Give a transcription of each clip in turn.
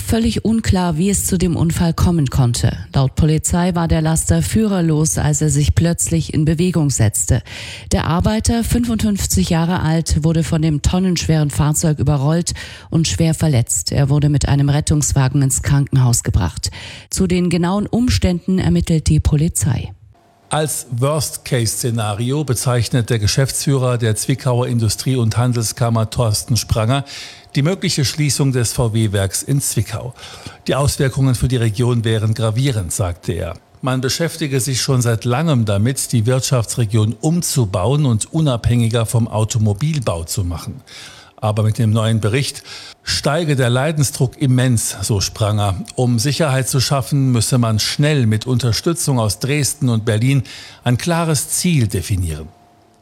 völlig unklar, wie es zu dem Unfall kommen konnte. Laut Polizei war der Laster führerlos, als er sich plötzlich in Bewegung setzte. Der Arbeiter, 55 Jahre alt, wurde von dem tonnenschweren Fahrzeug überrollt und schwer verletzt. Er wurde mit einem Rettungswagen ins Krankenhaus gebracht. Zu den genauen Umständen ermittelt die Polizei. Als Worst-Case-Szenario bezeichnet der Geschäftsführer der Zwickauer Industrie- und Handelskammer Thorsten Spranger die mögliche Schließung des VW-Werks in Zwickau. Die Auswirkungen für die Region wären gravierend, sagte er. Man beschäftige sich schon seit langem damit, die Wirtschaftsregion umzubauen und unabhängiger vom Automobilbau zu machen. Aber mit dem neuen Bericht steige der Leidensdruck immens, so Spranger. Um Sicherheit zu schaffen, müsse man schnell mit Unterstützung aus Dresden und Berlin ein klares Ziel definieren.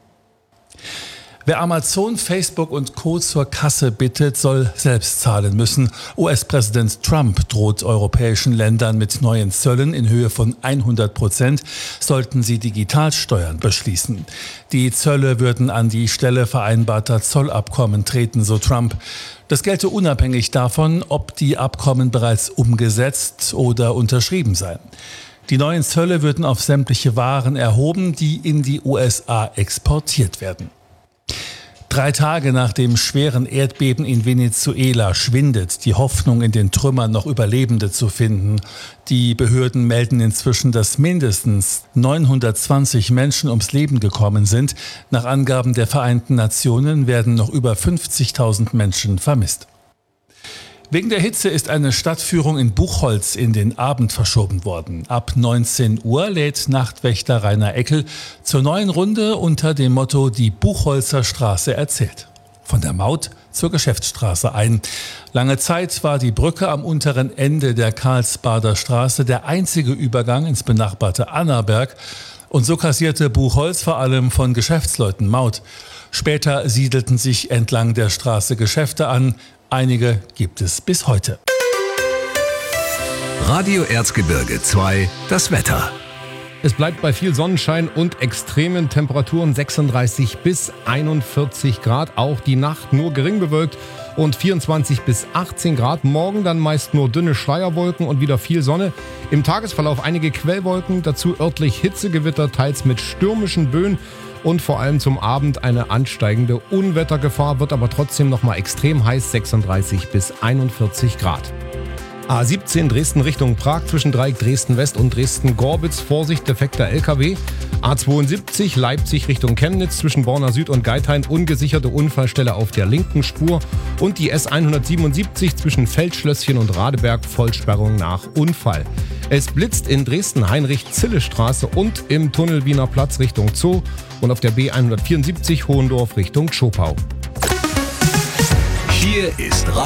Wer Amazon, Facebook und Co. zur Kasse bittet, soll selbst zahlen müssen. US-Präsident Trump droht europäischen Ländern mit neuen Zöllen in Höhe von 100%, sollten sie Digitalsteuern beschließen. Die Zölle würden an die Stelle vereinbarter Zollabkommen treten, so Trump. Das gelte unabhängig davon, ob die Abkommen bereits umgesetzt oder unterschrieben seien. Die neuen Zölle würden auf sämtliche Waren erhoben, die in die USA exportiert werden. 3 Tage nach dem schweren Erdbeben in Venezuela schwindet die Hoffnung, in den Trümmern noch Überlebende zu finden. Die Behörden melden inzwischen, dass mindestens 920 Menschen ums Leben gekommen sind. Nach Angaben der Vereinten Nationen werden noch über 50.000 Menschen vermisst. Wegen der Hitze ist eine Stadtführung in Buchholz in den Abend verschoben worden. Ab 19 Uhr lädt Nachtwächter Rainer Eckel zur neuen Runde unter dem Motto Die Buchholzer Straße erzählt. Von der Maut zur Geschäftsstraße ein. Lange Zeit war die Brücke am unteren Ende der Karlsbader Straße der einzige Übergang ins benachbarte Annaberg. Und so kassierte Buchholz vor allem von Geschäftsleuten Maut. Später siedelten sich entlang der Straße Geschäfte an. Einige gibt es bis heute. Radio Erzgebirge 2, das Wetter. Es bleibt bei viel Sonnenschein und extremen Temperaturen 36 bis 41 Grad. Auch die Nacht nur gering bewölkt und 24 bis 18 Grad. Morgen dann meist nur dünne Schleierwolken und wieder viel Sonne. Im Tagesverlauf einige Quellwolken, dazu örtlich Hitzegewitter, teils mit stürmischen Böen. Und vor allem zum Abend eine ansteigende Unwettergefahr, wird aber trotzdem nochmal extrem heiß, 36 bis 41 Grad. A17 Dresden Richtung Prag zwischen Dreieck Dresden-West und Dresden-Gorbitz. Vorsicht, defekter LKW. A72 Leipzig Richtung Chemnitz zwischen Borna Süd und Geithain. Ungesicherte Unfallstelle auf der linken Spur. Und die S177 zwischen Feldschlösschen und Radeberg. Vollsperrung nach Unfall. Es blitzt in Dresden-Heinrich-Zille-Straße und im Tunnel Wiener Platz Richtung Zoo. Und auf der B174 Hohendorf Richtung Schopau. Hier ist